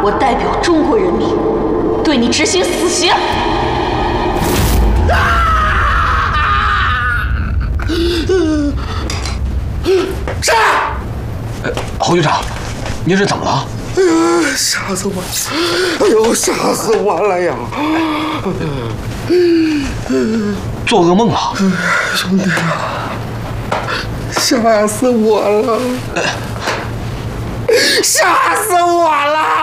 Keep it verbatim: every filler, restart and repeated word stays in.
我代表中国人民对你执行死刑。 是。 呃，侯局长，您是怎么了？ 哎呀，吓死我了！哎呦，吓死我了呀！ 做噩梦了， 兄弟啊，吓死我了！吓死我了！